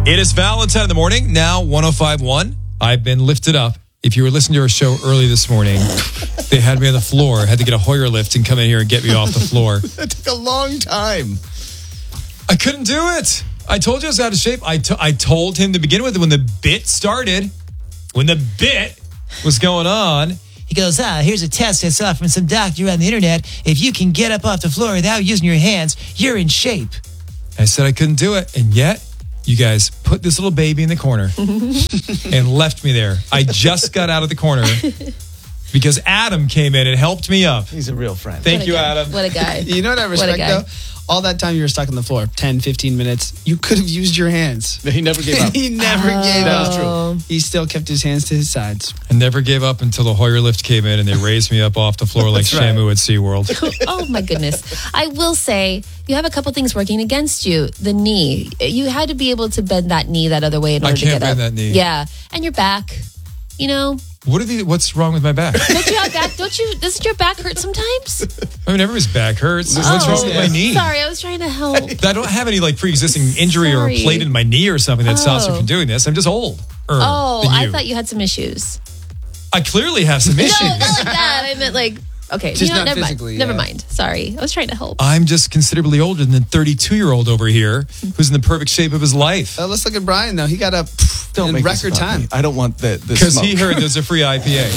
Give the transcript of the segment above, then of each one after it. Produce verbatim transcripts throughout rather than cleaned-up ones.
It is Valentine in the morning, now one oh five point one. I've been lifted up. If you were listening to our show early this morning, they had me on the floor. Had to get a Hoyer lift and come in here and get me off the floor. That took a long time. I couldn't do it. I told you I was out of shape. I, t- I told him to begin with when the bit started, when the bit was going on. He goes, ah, here's a test I saw from some doctor on the internet. If you can get up off the floor without using your hands, you're in shape. I said I couldn't do it. And yet, you guys put this little baby in the corner and left me there. I just got out of the corner because Adam came in and helped me up. He's a real friend. Thank What a you, guy. Adam. What a guy. You know what I respect, guy. though? All that time you were stuck on the floor, ten, fifteen minutes, you could have used your hands. He never gave up. He never Oh. gave That is up. true. He still kept his hands to his sides. I never gave up until the Hoyer lift came in and they raised me up off the floor like That's right. Shamu at SeaWorld. Oh, my goodness. I will say, you have a couple things working against you. The knee. You had to be able to bend that knee that other way in I order to can't get up. bend that knee. Yeah. And your back. You know, What are the, what's wrong with my back? don't you have back? Don't you? Doesn't your back hurt sometimes? I mean, everybody's back hurts. What's Oh, wrong with my knee? Sorry, I was trying to help. I don't have any like pre-existing injury or a Sorry. plate in my knee or something that stops me Oh. from doing this. I'm just old. Oh, I thought you had some issues. I clearly have some issues. No, not like that. I meant like, okay, Just you know, not never physically, mind. Never yeah. mind. Sorry, I was trying to help. I'm just considerably older than the thirty-two-year-old over here who's in the perfect shape of his life. Uh, let's look at Brian, though. He got up pff, Don't in make this record about time. me. I don't want the, the Because smoke. he heard there's a free I P A.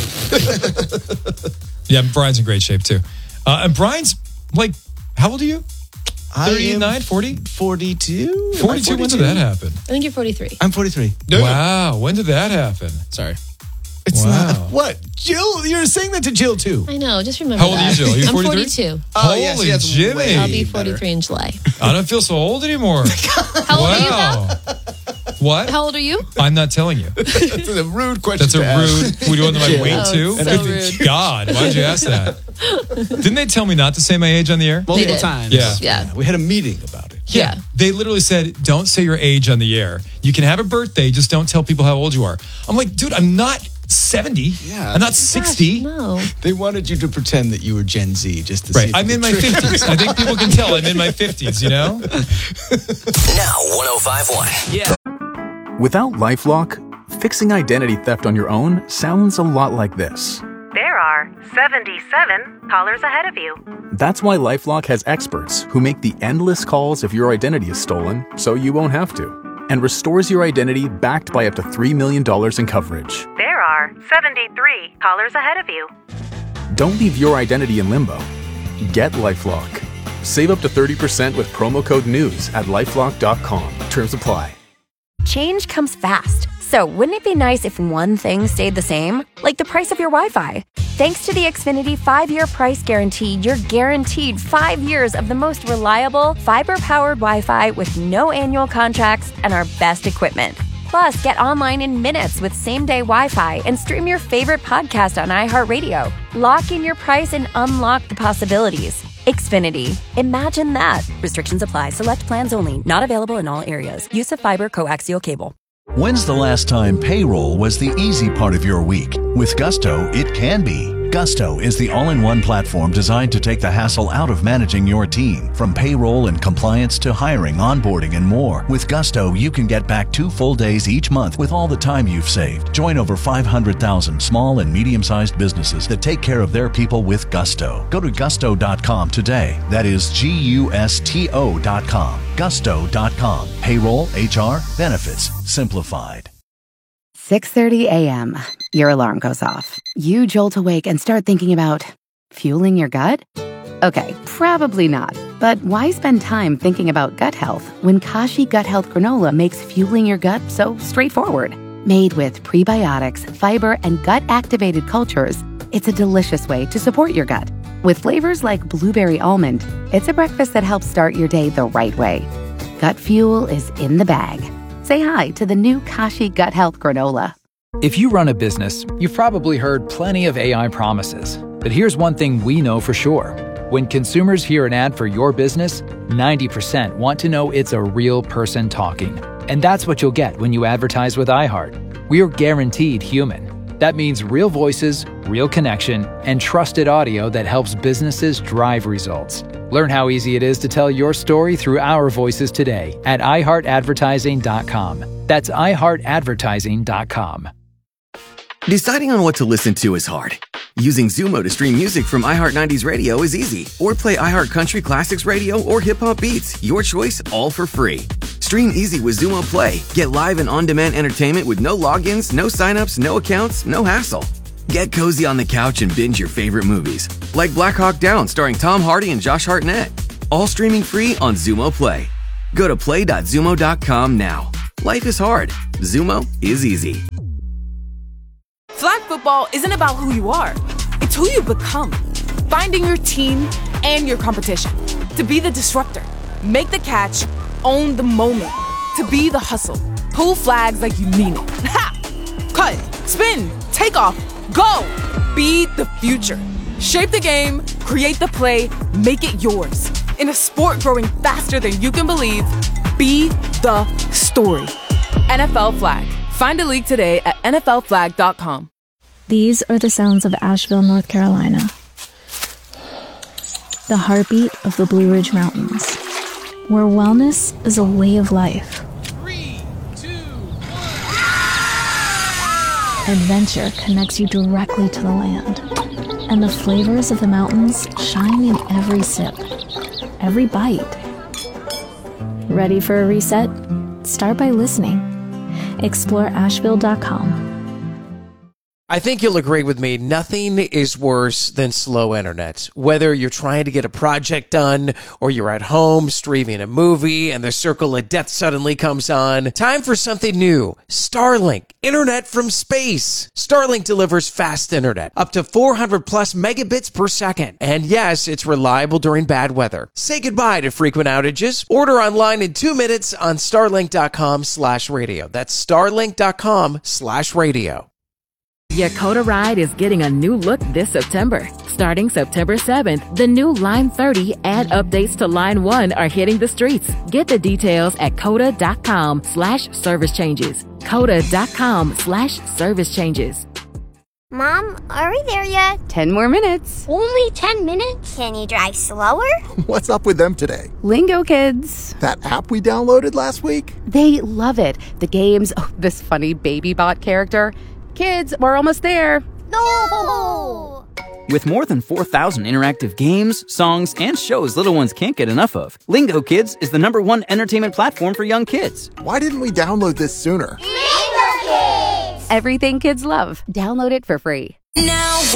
Yeah, Brian's in great shape too. Uh, and Brian's like, how old are you? I am thirty-nine, forty? forty-two? Am I forty-two, when did that happen? I think you're forty-three. I'm forty-three. Wow, when did that happen? Sorry. It's Wow. not. What? Jill, you're saying that to Jill, too. I know. Just remember How old are you, that. Jill? Are you I'm forty-three? forty-two. Oh, Holy yes, he has Jimmy. way I'll be better. forty-three in July. I don't feel so old anymore. How old are you, Val? Wow. What? How old are you? I'm not telling you. That's a rude question. That's a to ask. rude. Would you want my weight Oh, too? so Good rude. God, why'd you ask that? Didn't they tell me not to say my age on the air? Multiple did. times. Yeah. Yeah. We had a meeting about it. Yeah. They literally said, don't say your age on the air. You can have a birthday, just don't tell people how old you are. I'm like, dude, I'm not seventy. Yeah. I'm not sixty. Gosh, no. They wanted you to pretend that you were Gen Z just to Right. see. if I'm you in my could trick- fifties. I think people can tell I'm in my fifties, you know? Now one oh five point one. Yeah. Without LifeLock, fixing identity theft on your own sounds a lot like this. There are seventy-seven callers ahead of you. That's why LifeLock has experts who make the endless calls if your identity is stolen, so you won't have to, and restores your identity backed by up to three million dollars in coverage. There are seventy-three callers ahead of you. Don't leave your identity in limbo. Get LifeLock. Save up to thirty percent with promo code NEWS at lifelock dot com. Terms apply. Change comes fast, so wouldn't it be nice if one thing stayed the same? Like the price of your Wi-Fi. Thanks to the Xfinity five-year price guarantee, you're guaranteed five years of the most reliable, fiber-powered Wi-Fi with no annual contracts and our best equipment. Plus, get online in minutes with same-day Wi-Fi and stream your favorite podcast on iHeartRadio. Lock in your price and unlock the possibilities. Xfinity. Imagine that. Restrictions apply. Select plans only. Not available in all areas. Use of fiber coaxial cable. When's the last time payroll was the easy part of your week? With Gusto, it can be. Gusto is the all-in-one platform designed to take the hassle out of managing your team. From payroll and compliance to hiring, onboarding, and more. With Gusto, you can get back two full days each month with all the time you've saved. Join over five hundred thousand small and medium-sized businesses that take care of their people with Gusto. Go to gusto dot com today. That is G U S T O dot com. gusto dot com. Payroll, H R, benefits, simplified. six thirty a.m. Your alarm goes off. You jolt awake and start thinking about fueling your gut? Okay, probably not. But why spend time thinking about gut health when Kashi Gut Health Granola makes fueling your gut so straightforward? Made with prebiotics, fiber, and gut-activated cultures, it's a delicious way to support your gut. With flavors like blueberry almond, it's a breakfast that helps start your day the right way. Gut fuel is in the bag. Say hi to the new Kashi Gut Health Granola. If you run a business, you've probably heard plenty of A I promises. But here's one thing we know for sure. When consumers hear an ad for your business, ninety percent want to know it's a real person talking. And that's what you'll get when you advertise with iHeart. We're guaranteed human. That means real voices, real connection, and trusted audio that helps businesses drive results. Learn how easy it is to tell your story through our voices today at i heart advertising dot com. That's i heart advertising dot com. Deciding on what to listen to is hard. Using Zumo to stream music from iHeart nineties Radio is easy. Or play iHeart Country Classics Radio or Hip Hop Beats. Your choice, all for free. Stream easy with Zumo Play. Get live and on-demand entertainment with no logins, no signups, no accounts, no hassle. Get cozy on the couch and binge your favorite movies. Like Black Hawk Down starring Tom Hardy and Josh Hartnett. All streaming free on Zumo Play. Go to play dot zumo dot com now. Life is hard. Zumo is easy. Flag football isn't about who you are. It's who you become. Finding your team and your competition. To be the disruptor. Make the catch. Own the moment. To be the hustle. Pull flags like you mean it. Ha! Cut. Spin. Take off. Go. Be the future. Shape the game. Create the play. Make it yours. In a sport growing faster than you can believe, be the story. N F L Flag. Find a league today at N F L flag dot com. These are the sounds of Asheville, North Carolina. The heartbeat of the Blue Ridge Mountains, where wellness is a way of life. Three, two, one. Adventure connects you directly to the land, and the flavors of the mountains shine in every sip, every bite. Ready for a reset? Start by listening. Explore asheville dot com. I think you'll agree with me, nothing is worse than slow internet. Whether you're trying to get a project done or you're at home streaming a movie and the circle of death suddenly comes on, time for something new. Starlink, internet from space. Starlink delivers fast internet, up to four hundred plus megabits per second. And yes, it's reliable during bad weather. Say goodbye to frequent outages. Order online in two minutes on starlink dot com slash radio. That's starlink dot com slash radio. Yakota Ride is getting a new look this September. Starting September seventh, the new Line thirty and updates to Line one are hitting the streets. Get the details at coda dot com slash service changes. coda dot com slash service changes. Mom, are we there yet? Ten more minutes. Only ten minutes? Can you drive slower? What's up with them today? Lingo Kids. That app we downloaded last week? They love it. The games, oh, this funny baby bot character. Kids, we're almost there. No! With more than four thousand interactive games, songs, and shows little ones can't get enough of, Lingo Kids is the number one entertainment platform for young kids. Why didn't we download this sooner? Lingo Kids! Everything kids love. Download it for free. Now